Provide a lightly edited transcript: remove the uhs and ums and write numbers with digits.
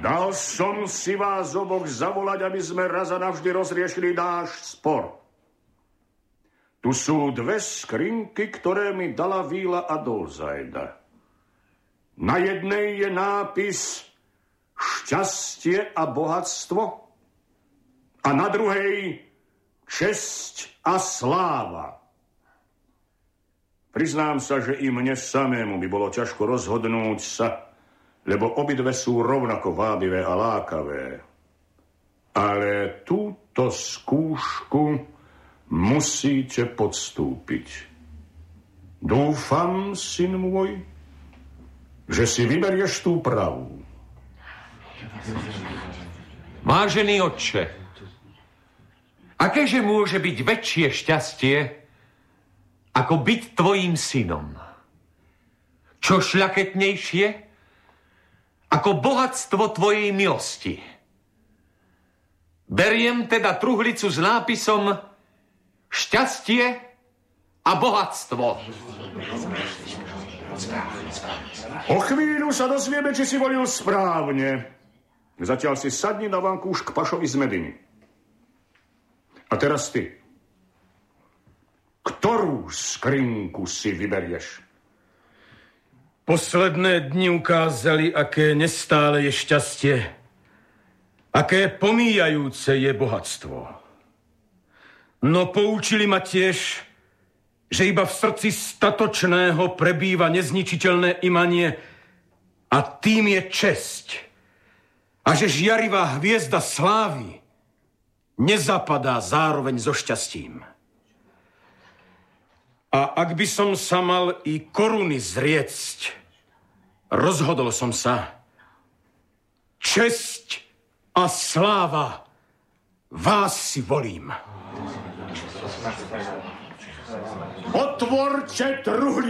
Dal som si vás oboch zavolať, aby sme raz a navždy rozriešili náš spor. Tu sú 2 skrinky, ktoré mi dala Víla Adolzajda. Na jednej je nápis šťastie a bohatstvo a na druhej česť a sláva. Priznám sa, že i mne samému by bolo ťažko rozhodnúť sa, lebo obidve sú rovnako vábivé a lákavé. Ale túto skúšku musíte podstúpiť. Dúfam, syn môj, že si vyberieš tú pravú. Vážený otče, akéže môže byť väčšie šťastie, ako byť tvojím synom? Čo šľaketnejšie, ako bohatstvo tvojej milosti? Beriem teda truhlicu s nápisom šťastie a bohatstvo. O chvíľu sa dozvieme, či si volil správne. Zatiaľ si sadni na vankúš k Pašovi z Mediny. A teraz ty. Ktorú skrinku si vyberieš? Posledné dni ukázali, aké nestále je šťastie, aké pomíjajúce je bohatstvo. No poučili ma tiež, že iba v srdci statočného prebýva nezničiteľné imanie a tým je česť. A že žiarivá hviezda slávy nezapadá zároveň so šťastím. A ak by som sa mal i koruny zriecť, rozhodol som sa. Česť a sláva, vás si volím. Otvorte truhlicu.